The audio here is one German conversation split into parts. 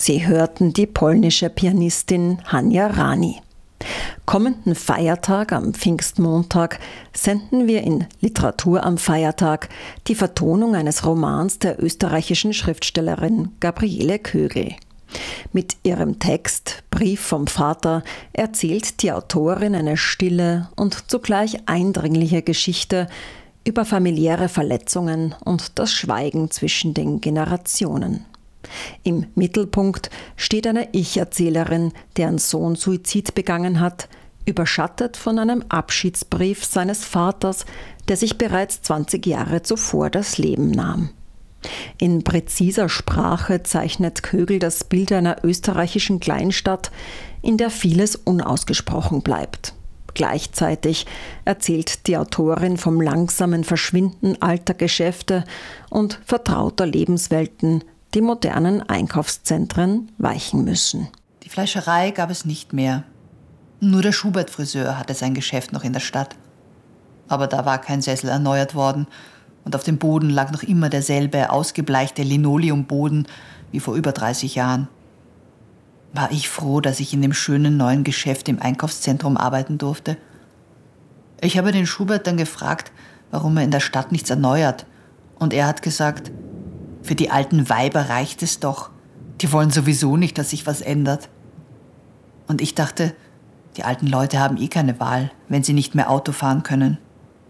Sie hörten die polnische Pianistin Hania Rani. Kommenden Feiertag am Pfingstmontag senden wir in Literatur am Feiertag die Vertonung eines Romans der österreichischen Schriftstellerin Gabriele Kögel. Mit ihrem Text Brief vom Vater erzählt die Autorin eine stille und zugleich eindringliche Geschichte über familiäre Verletzungen und das Schweigen zwischen den Generationen. Im Mittelpunkt steht eine Ich-Erzählerin, deren Sohn Suizid begangen hat, überschattet von einem Abschiedsbrief seines Vaters, der sich bereits 20 Jahre zuvor das Leben nahm. In präziser Sprache zeichnet Kögel das Bild einer österreichischen Kleinstadt, in der vieles unausgesprochen bleibt. Gleichzeitig erzählt die Autorin vom langsamen Verschwinden alter Geschäfte und vertrauter Lebenswelten, die modernen Einkaufszentren weichen müssen. Die Fleischerei gab es nicht mehr. Nur der Schubert-Friseur hatte sein Geschäft noch in der Stadt. Aber da war kein Sessel erneuert worden und auf dem Boden lag noch immer derselbe ausgebleichte Linoleumboden wie vor über 30 Jahren. War ich froh, dass ich in dem schönen neuen Geschäft im Einkaufszentrum arbeiten durfte. Ich habe den Schubert dann gefragt, warum er in der Stadt nichts erneuert. Und er hat gesagt, für die alten Weiber reicht es doch. Die wollen sowieso nicht, dass sich was ändert. Und ich dachte, die alten Leute haben eh keine Wahl, wenn sie nicht mehr Auto fahren können.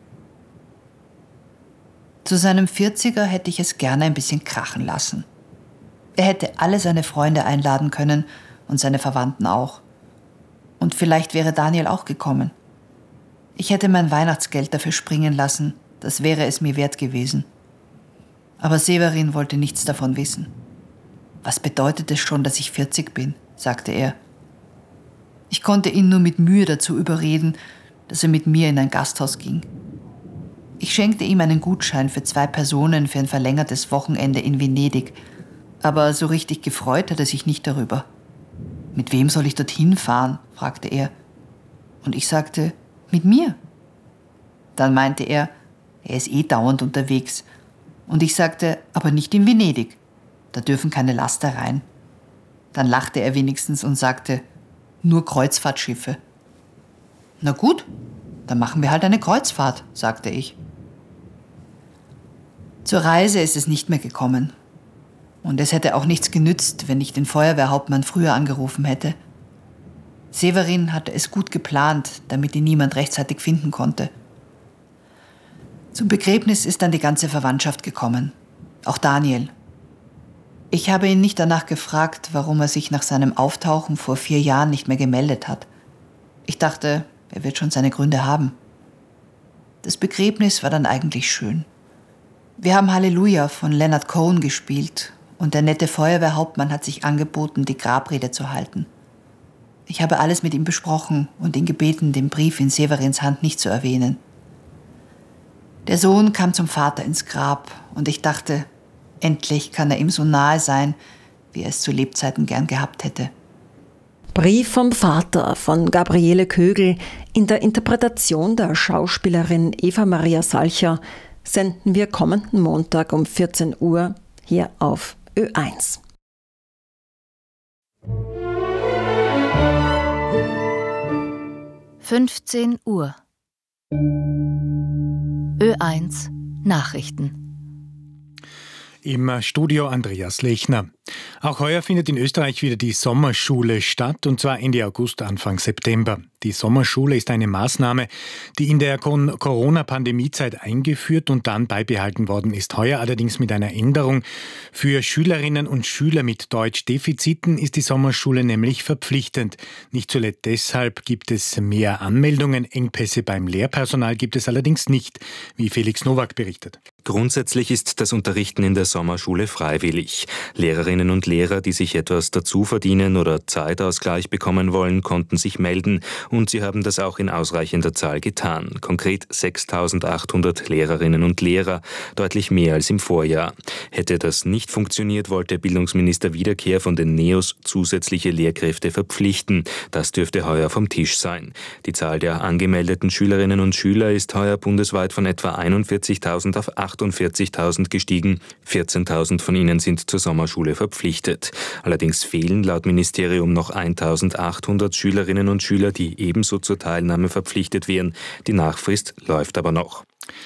Zu seinem 40er hätte ich es gerne ein bisschen krachen lassen. Er hätte alle seine Freunde einladen können und seine Verwandten auch. Und vielleicht wäre Daniel auch gekommen. Ich hätte mein Weihnachtsgeld dafür springen lassen, das wäre es mir wert gewesen. Aber Severin wollte nichts davon wissen. Was bedeutet es schon, dass ich 40 bin, sagte er. Ich konnte ihn nur mit Mühe dazu überreden, dass er mit mir in ein Gasthaus ging. Ich schenkte ihm einen Gutschein für 2 Personen für ein verlängertes Wochenende in Venedig, aber so richtig gefreut hat er sich nicht darüber. Mit wem soll ich dorthin fahren, fragte er. Und ich sagte, mit mir. Dann meinte er ist eh dauernd unterwegs. Und ich sagte, aber nicht in Venedig. Da dürfen keine Laster rein. Dann lachte er wenigstens und sagte, nur Kreuzfahrtschiffe. Na gut, dann machen wir halt eine Kreuzfahrt, sagte ich. Zur Reise ist es nicht mehr gekommen. Und es hätte auch nichts genützt, wenn ich den Feuerwehrhauptmann früher angerufen hätte. Severin hatte es gut geplant, damit ihn niemand rechtzeitig finden konnte. Zum Begräbnis ist dann die ganze Verwandtschaft gekommen. Auch Daniel. Ich habe ihn nicht danach gefragt, warum er sich nach seinem Auftauchen vor 4 Jahren nicht mehr gemeldet hat. Ich dachte, er wird schon seine Gründe haben. Das Begräbnis war dann eigentlich schön. Wir haben Halleluja von Leonard Cohen gespielt und der nette Feuerwehrhauptmann hat sich angeboten, die Grabrede zu halten. Ich habe alles mit ihm besprochen und ihn gebeten, den Brief in Severins Hand nicht zu erwähnen. Der Sohn kam zum Vater ins Grab und ich dachte, endlich kann er ihm so nahe sein, wie er es zu Lebzeiten gern gehabt hätte. Brief vom Vater von Gabriele Kögel in der Interpretation der Schauspielerin Eva Maria Salcher senden wir kommenden Montag um 14 Uhr hier auf Ö1. Uhr. Ö1 Nachrichten. Im Studio Andreas Lechner. Auch heuer findet in Österreich wieder die Sommerschule statt, und zwar Ende August, Anfang September. Die Sommerschule ist eine Maßnahme, die in der Corona-Pandemiezeit eingeführt und dann beibehalten worden ist. Heuer allerdings mit einer Änderung. Für Schülerinnen und Schüler mit Deutschdefiziten ist die Sommerschule nämlich verpflichtend. Nicht zuletzt deshalb gibt es mehr Anmeldungen. Engpässe beim Lehrpersonal gibt es allerdings nicht, wie Felix Nowak berichtet. Grundsätzlich ist das Unterrichten in der Sommerschule freiwillig. Lehrerinnen und Lehrer, die sich etwas dazu verdienen oder Zeitausgleich bekommen wollen, konnten sich melden und sie haben das auch in ausreichender Zahl getan. Konkret 6.800 Lehrerinnen und Lehrer, deutlich mehr als im Vorjahr. Hätte das nicht funktioniert, wollte Bildungsminister Wiederkehr von den NEOS zusätzliche Lehrkräfte verpflichten. Das dürfte heuer vom Tisch sein. Die Zahl der angemeldeten Schülerinnen und Schüler ist heuer bundesweit von etwa 41.000 auf 48.000 gestiegen. 14.000 von ihnen sind zur Sommerschule verpflichtet. Allerdings fehlen laut Ministerium noch 1.800 Schülerinnen und Schüler, die ebenso zur Teilnahme verpflichtet wären. Die Nachfrist läuft aber noch.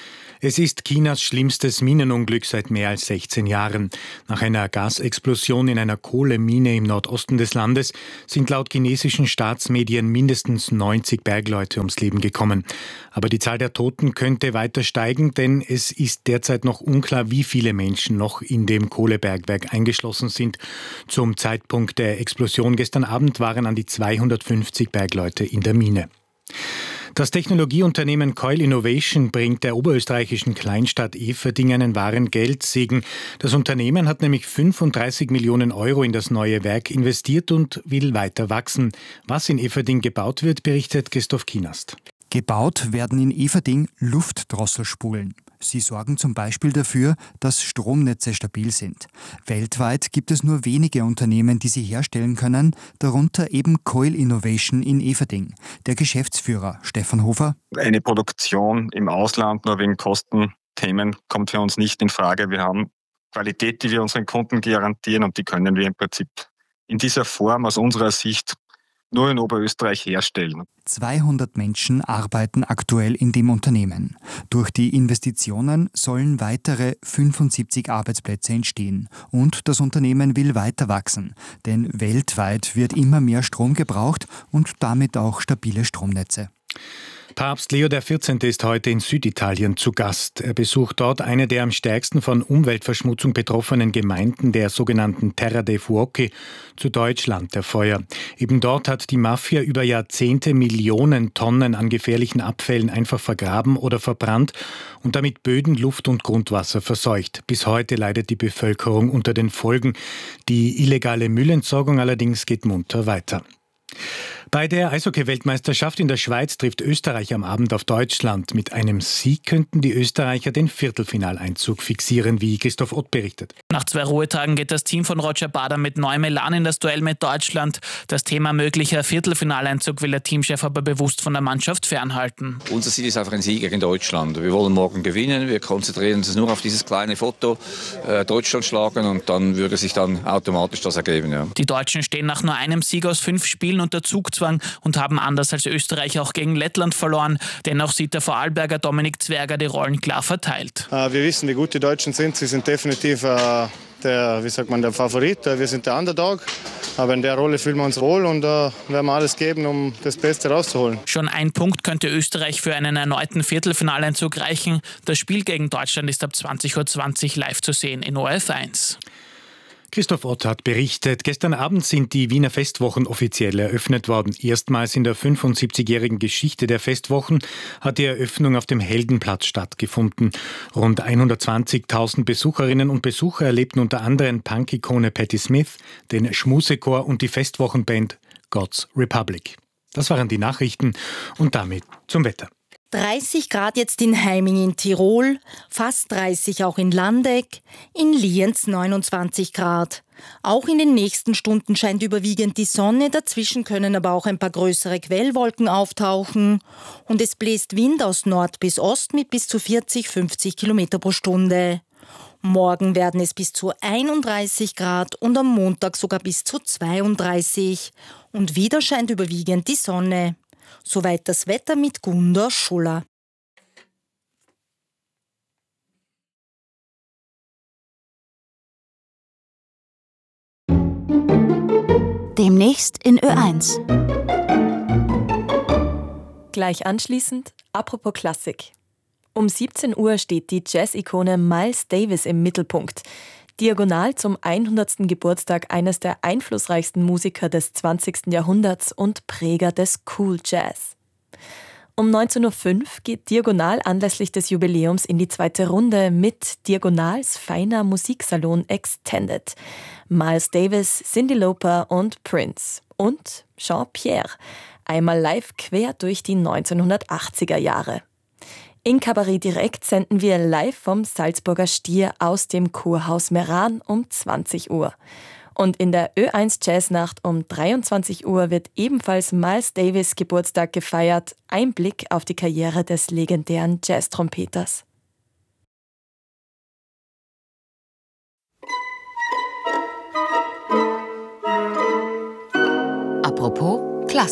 Es ist Chinas schlimmstes Minenunglück seit mehr als 16 Jahren. Nach einer Gasexplosion in einer Kohlemine im Nordosten des Landes sind laut chinesischen Staatsmedien mindestens 90 Bergleute ums Leben gekommen. Aber die Zahl der Toten könnte weiter steigen, denn es ist derzeit noch unklar, wie viele Menschen noch in dem Kohlebergwerk eingeschlossen sind. Zum Zeitpunkt der Explosion gestern Abend waren an die 250 Bergleute in der Mine. Das Technologieunternehmen Coil Innovation bringt der oberösterreichischen Kleinstadt Eferding einen wahren Geldsegen. Das Unternehmen hat nämlich 35 Millionen Euro in das neue Werk investiert und will weiter wachsen. Was in Eferding gebaut wird, berichtet Christoph Kienast. Gebaut werden in Eferding Luftdrosselspulen. Sie sorgen zum Beispiel dafür, dass Stromnetze stabil sind. Weltweit gibt es nur wenige Unternehmen, die sie herstellen können, darunter eben Coil Innovation in Eferding. Der Geschäftsführer Stefan Hofer: Eine Produktion im Ausland nur wegen Kostenthemen kommt für uns nicht in Frage. Wir haben Qualität, die wir unseren Kunden garantieren, und die können wir im Prinzip in dieser Form aus unserer Sicht nur in Oberösterreich herstellen. 200 Menschen arbeiten aktuell in dem Unternehmen. Durch die Investitionen sollen weitere 75 Arbeitsplätze entstehen. Und das Unternehmen will weiter wachsen. Denn weltweit wird immer mehr Strom gebraucht und damit auch stabile Stromnetze. Papst Leo XIV. Ist heute in Süditalien zu Gast. Er besucht dort eine der am stärksten von Umweltverschmutzung betroffenen Gemeinden der sogenannten Terra dei Fuochi, zu Deutsch Land der Feuer. Eben dort hat die Mafia über Jahrzehnte Millionen Tonnen an gefährlichen Abfällen einfach vergraben oder verbrannt und damit Böden, Luft und Grundwasser verseucht. Bis heute leidet die Bevölkerung unter den Folgen. Die illegale Müllentsorgung allerdings geht munter weiter. Bei der Eishockey-Weltmeisterschaft in der Schweiz trifft Österreich am Abend auf Deutschland. Mit einem Sieg könnten die Österreicher den Viertelfinaleinzug fixieren, wie Christoph Ott berichtet. Nach 2 Ruhetagen geht das Team von Roger Bader mit neuem Elan in das Duell mit Deutschland. Das Thema möglicher Viertelfinaleinzug will der Teamchef aber bewusst von der Mannschaft fernhalten. Unser Ziel ist einfach ein Sieg gegen Deutschland. Wir wollen morgen gewinnen. Wir konzentrieren uns nur auf dieses kleine Foto, Deutschland schlagen, und dann würde sich dann automatisch das ergeben. Ja. Die Deutschen stehen nach nur einem Sieg aus 5 Spielen unter Zugzwang und haben anders als Österreich auch gegen Lettland verloren. Dennoch sieht der Vorarlberger Dominik Zwerger die Rollen klar verteilt. Wir wissen, wie gut die Deutschen sind. Sie sind definitiv der Favorit. Wir sind der Underdog. Aber in der Rolle fühlen wir uns wohl und werden wir alles geben, um das Beste rauszuholen. Schon ein Punkt könnte Österreich für einen erneuten Viertelfinaleinzug reichen. Das Spiel gegen Deutschland ist ab 20.20 Uhr live zu sehen in ORF 1. Christoph Ott hat berichtet, gestern Abend sind die Wiener Festwochen offiziell eröffnet worden. Erstmals in der 75-jährigen Geschichte der Festwochen hat die Eröffnung auf dem Heldenplatz stattgefunden. Rund 120.000 Besucherinnen und Besucher erlebten unter anderem Punk-Ikone Patti Smith, den Schmusechor und die Festwochenband God's Republic. Das waren die Nachrichten und damit zum Wetter. 30 Grad jetzt in Heiming in Tirol, fast 30 auch in Landeck, in Lienz 29 Grad. Auch in den nächsten Stunden scheint überwiegend die Sonne, dazwischen können aber auch ein paar größere Quellwolken auftauchen. Und es bläst Wind aus Nord bis Ost mit bis zu 40-50 Kilometer pro Stunde. Morgen werden es bis zu 31 Grad und am Montag sogar bis zu 32. Und wieder scheint überwiegend die Sonne. Soweit das Wetter mit Gunda Schuller. Demnächst in Ö1. Gleich anschließend, apropos Klassik. Um 17 Uhr steht die Jazz-Ikone Miles Davis im Mittelpunkt. Diagonal zum 100. Geburtstag eines der einflussreichsten Musiker des 20. Jahrhunderts und Präger des Cool Jazz. Um 19.05 Uhr geht Diagonal anlässlich des Jubiläums in die 2. Runde mit Diagonals feiner Musiksalon Extended. Miles Davis, Cyndi Lauper und Prince. Und Jean-Pierre. Einmal live quer durch die 1980er Jahre. In Kabarett Direkt senden wir live vom Salzburger Stier aus dem Kurhaus Meran um 20 Uhr. Und in der Ö1 Jazznacht um 23 Uhr wird ebenfalls Miles Davis Geburtstag gefeiert. Ein Blick auf die Karriere des legendären Jazztrompeters. Apropos